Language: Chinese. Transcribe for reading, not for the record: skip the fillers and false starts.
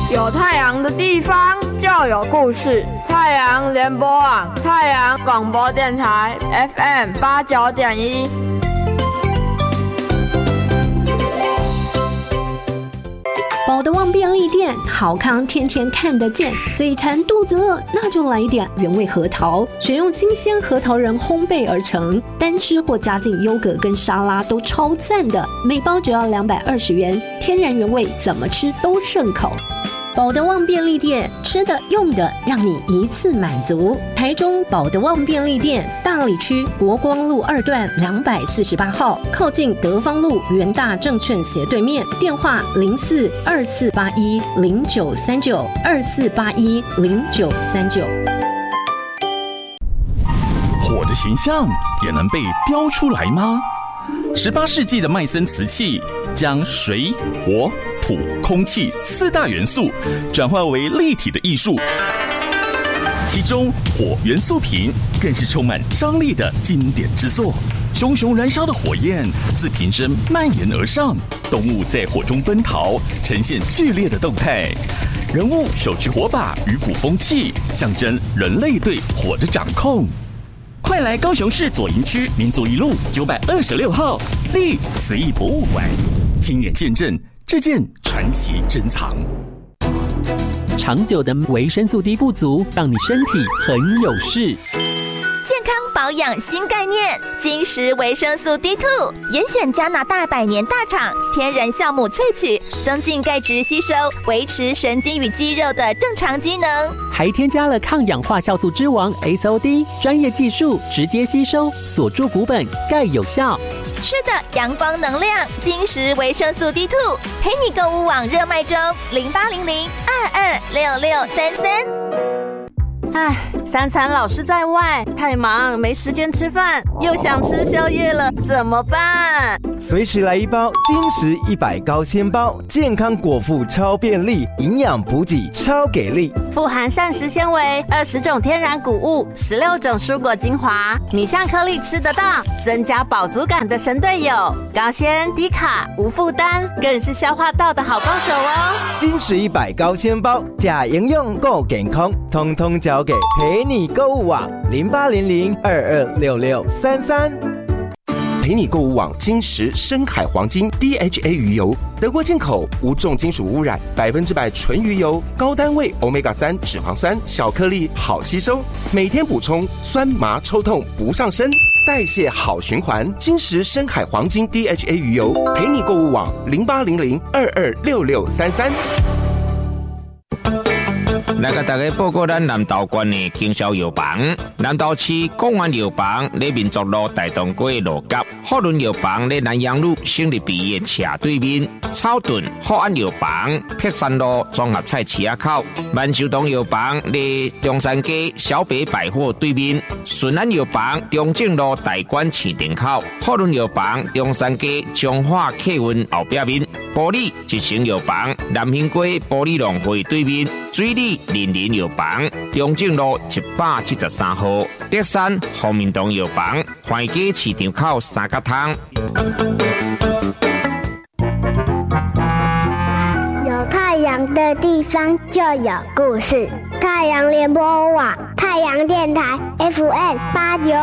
有太阳的地方就有故事。太阳联播网，太阳广播电台 FM89.1。 宝德旺便利店，好康天天看得见。嘴馋肚子饿，那就来一点原味核桃，选用新鲜核桃仁烘焙而成，单吃或加进优格跟沙拉都超赞的。每包只要220元，天然原味，怎么吃都顺口。宝德旺便利店，吃的用的让你一次满足。台中宝德旺便利店，大里区国光路2段248号，靠近德芳路元大证券斜对面。电话042481093924810939。 火的形象也能被雕出来吗？18世纪的麦森瓷器将水、火、土、空气4大元素转化为立体的艺术，其中火元素瓶更是充满张力的经典之作。熊熊燃烧的火焰自瓶身蔓延而上，动物在火中奔逃，呈现剧烈的动态。人物手持火把与鼓风器，象征人类对火的掌控。快来高雄市左营区民族一路926号立瓷艺博物馆，亲眼见证这件传奇珍藏。 长久的维生素 D 不足，让你身体很有事。 健康保养新概念，金石维生素 D2， 严选加拿大100年大厂天然酵母萃取，增进钙质吸收，维持神经与肌肉的正常机能， 还添加了抗氧化酵素之王 SOD， 专业技术直接吸收，锁住骨本，钙有效。 吃的阳光能量，金石维生素 D2， 陪你购物网热卖中，0800226633。 3餐老是在外，太忙没时间吃饭，又想吃宵夜了，怎么办？ 随时来一包金石100高纤包，健康果腹超便利，营养补给超给力， 富含膳食纤维，20种天然谷物，16种蔬果精华，米香颗粒吃得到，增加饱足感的神队友，高纤低卡无负担，更是消化道的好帮手哦。 金石100高纤包，假营养够健康，通通交给陪你购物网0800226633。 陪你购物网金石深海黄金 DHA 鱼油，德国进口，无重金属污染，100%纯鱼油，高单位 Omega-3 脂肪酸，小颗粒好吸收，每天补充，酸麻抽痛不上身，代谢好循环。金石深海黄金 DHA 鱼油，陪你购物网0800226633。 来甲大家报告咱南投县的经销药房。南投市公园药房在民族路大东街路角，福伦药房在南阳路省立毕业斜对面，草屯福安药房碧山路综合菜市口，万寿堂药房在中山街小北百货对面，顺安药房中正路大馆市场口，福伦药房中山街中华客运后壁面，玻璃一成药房南兴街玻璃农会对面，水里林林药房中正路173号，德山红明堂药房环街市场口三角汤。 有太阳的地方就有故事。太阳联播网，太阳电台 FM89。